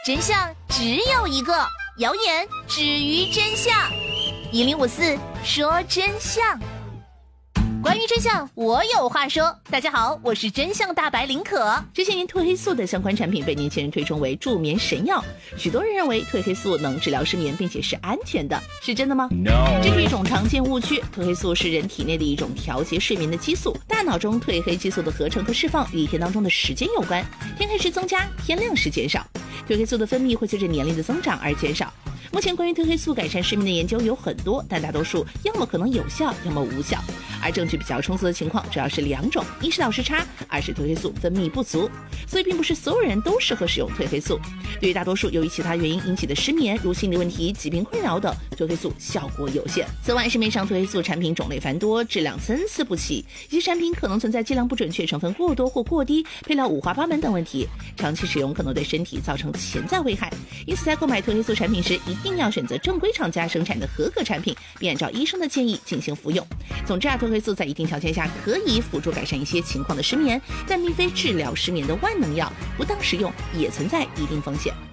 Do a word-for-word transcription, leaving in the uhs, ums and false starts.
真相只有一个，谣言止于真相。一零五四说真相。关于真相，我有话说。大家好，我是真相大白林可。这些年褪黑素的相关产品被年轻人推崇为助眠神药，许多人认为褪黑素能治疗失眠，并且是安全的，是真的吗 ？No. 这是一种常见误区。褪黑素是人体内的一种调节睡眠的激素，大脑中褪黑激素的合成和释放与一天当中的时间有关，天黑时增加，天亮时减少。褪黑素的分泌会随着年龄的增长而减少。目前关于褪黑素改善睡眠的研究有很多，但大多数要么可能有效，要么无效。而证据比较充足的情况主要是两种，一是导时差，二是褪黑素分泌不足。所以并不是所有人都适合使用褪黑素。对于大多数由于其他原因引起的失眠，如心理问题、疾病困扰的，褪黑素效果有限。此外，市面上褪黑素产品种类繁多，质量参差不齐，一些产品可能存在剂量不准确、成分过多或过低、配料五花八门等问题，长期使用可能对身体造成潜在危害。因此在购买褪黑素产品时，一定要选择正规厂家生产的合格产品，并按照医生的建议进行服用。总之啊，褪黑素在一定条件下可以辅助改善一些情况的失眠，但并非治疗失眠的万能药，不当使用也存在一定风险。